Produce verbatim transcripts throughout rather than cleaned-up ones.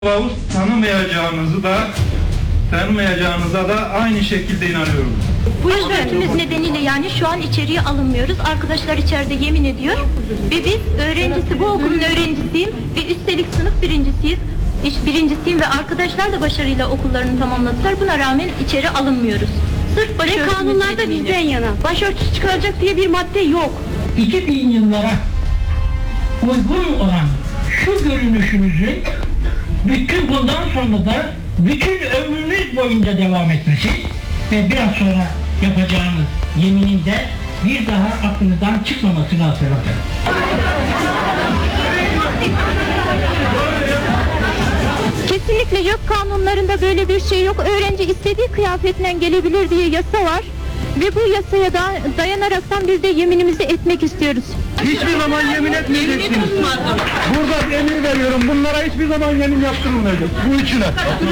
Kılavuz tanımayacağınızı da tanımayacağınıza da aynı şekilde inanıyorum. Bu başörtümüz nedeniyle yani şu an içeriye alınmıyoruz. Arkadaşlar içeride yemin ediyor. Ve biz öğrencisi, bu okulun öğrencisiyim ve üstelik sınıf birincisiyiz. İş birincisiyiz ve arkadaşlar da başarıyla okullarını tamamladılar. Buna rağmen içeri alınmıyoruz. Sırf başörtümüz Ve kanunlarda nedeniyle. bizden yana. Başörtüsü çıkaracak diye bir madde yok. iki bin yıllara uygun olan şu görünüşünüzün bütün bundan sonra da bütün ömrünüz boyunca devam etmesi ve biraz sonra yapacağınız yeminin de bir daha aklınızdan çıkmamasını hatırlatın. Kesinlikle yok, kanunlarında böyle bir şey yok. Öğrenci istediği kıyafetle gelebilir diye yasa var. Ve bu yasaya da dayanaraktan biz de yeminimizi etmek istiyoruz. Hiçbir zaman yemin etmeyeceksiniz. Burada bir emir veriyorum. Bunlara hiçbir zaman yemin yaptırılmayacak. Bu üçüne.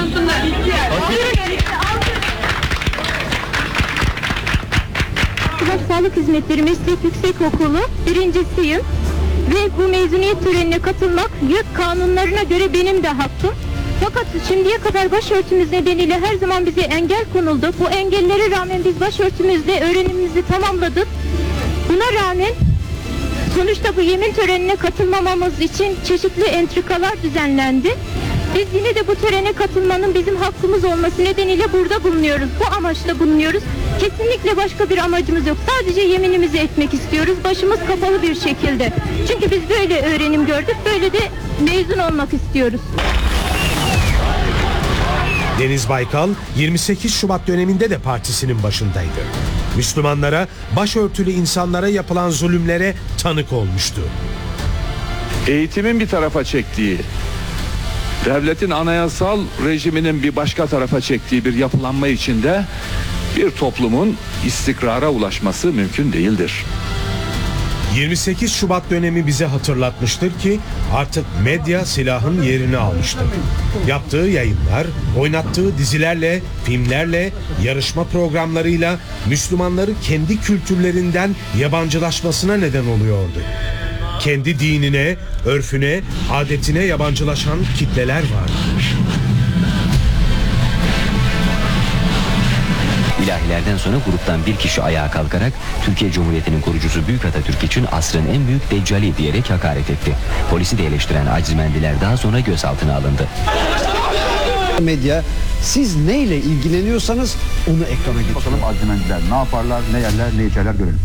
Sivas Sağlık Hizmetleri Meslek Yüksekokulu birincisiyim. Ve bu mezuniyet törenine katılmak YÖK kanunlarına göre benim de hakkım. Fakat şimdiye kadar başörtümüz nedeniyle her zaman bize engel konuldu. Bu engellere rağmen biz başörtümüzle öğrenimimizi tamamladık. Buna rağmen sonuçta bu yemin törenine katılmamamız için çeşitli entrikalar düzenlendi. Biz yine de bu törene katılmanın bizim hakkımız olması nedeniyle burada bulunuyoruz. Bu amaçla bulunuyoruz. Kesinlikle başka bir amacımız yok. Sadece yeminimizi etmek istiyoruz. Başımız kapalı bir şekilde. Çünkü biz böyle öğrenim gördük. Böyle de mezun olmak istiyoruz. Deniz Baykal yirmi sekiz Şubat döneminde de partisinin başındaydı. Müslümanlara, başörtülü insanlara yapılan zulümlere tanık olmuştu. Eğitimin bir tarafa çektiği, devletin anayasal rejiminin bir başka tarafa çektiği bir yapılanma içinde bir toplumun istikrara ulaşması mümkün değildir. yirmi sekiz Şubat dönemi bize hatırlatmıştır ki artık medya silahın yerini almıştır. Yaptığı yayınlar, oynattığı dizilerle, filmlerle, yarışma programlarıyla Müslümanları kendi kültürlerinden yabancılaşmasına neden oluyordu. Kendi dinine, örfüne, adetine yabancılaşan kitleler var. İlahilerden sonra gruptan bir kişi ayağa kalkarak Türkiye Cumhuriyeti'nin kurucusu Büyük Atatürk için asrın en büyük deccali diyerek hakaret etti. Polisi de eleştiren acizmendiler daha sonra gözaltına alındı. Medya, siz neyle ilgileniyorsanız onu ekrana getirin. Bakalım acizmendiler ne yaparlar, ne yerler, ne içerler görelim.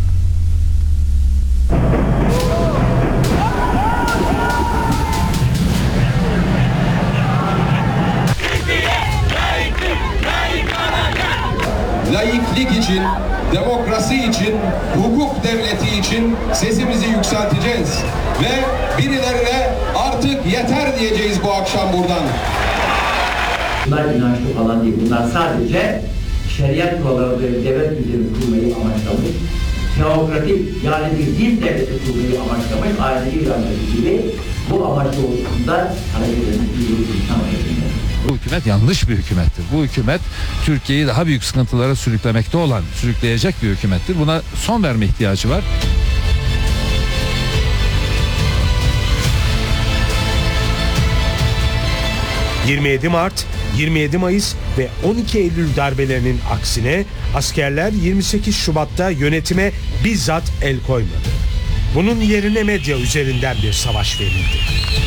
Laiklik için, demokrasi için, hukuk devleti için sesimizi yükselteceğiz. Ve birilerine artık yeter diyeceğiz bu akşam buradan. Bunlar inançlı falan değil. Bunlar sadece şeriat kuralları ve devlet düzeni kurmayı amaçlamış. Teokratik yani bir din devleti kurmayı amaçlamış. Ayrıca İran'daki gibi bu amaç doğrultusunda hareket edilmiş bir insan hareketinde. Bu hükümet yanlış bir hükümettir. Bu hükümet Türkiye'yi daha büyük sıkıntılara sürüklemekte olan, sürükleyecek bir hükümettir. Buna son verme ihtiyacı var. yirmi yedi Mart, yirmi yedi Mayıs ve on iki Eylül darbelerinin aksine askerler yirmi sekiz Şubat'ta yönetime bizzat el koymadı. Bunun yerine medya üzerinden bir savaş verildi.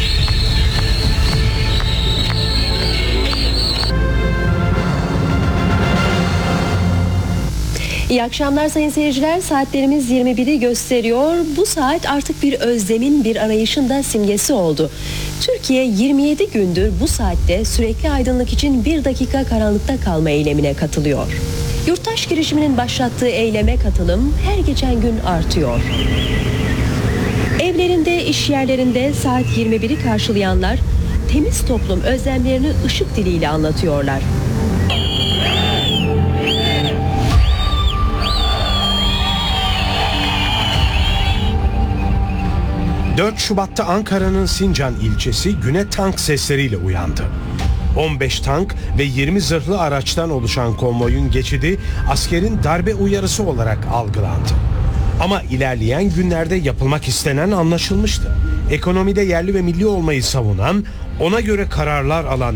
İyi akşamlar sayın seyirciler. Saatlerimiz yirmi biri gösteriyor. Bu saat artık bir özlemin, bir arayışın da simgesi oldu. Türkiye yirmi yedi gündür bu saatte sürekli aydınlık için bir dakika karanlıkta kalma eylemine katılıyor. Yurttaş girişiminin başlattığı eyleme katılım her geçen gün artıyor. Evlerinde, iş yerlerinde saat yirmi biri karşılayanlar temiz toplum özlemlerini ışık diliyle anlatıyorlar. dört Şubat'ta Ankara'nın Sincan ilçesi güne tank sesleriyle uyandı. on beş tank ve yirmi zırhlı araçtan oluşan konvoyun geçidi askerin darbe uyarısı olarak algılandı. Ama ilerleyen günlerde yapılmak istenen anlaşılmıştı. Ekonomide yerli ve milli olmayı savunan Ona göre kararlar alan